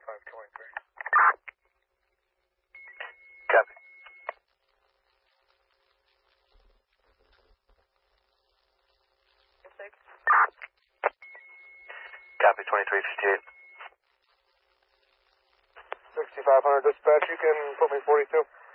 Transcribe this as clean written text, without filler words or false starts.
6523. Copy. Copy, 2358. 6500 dispatch, you can put me 42.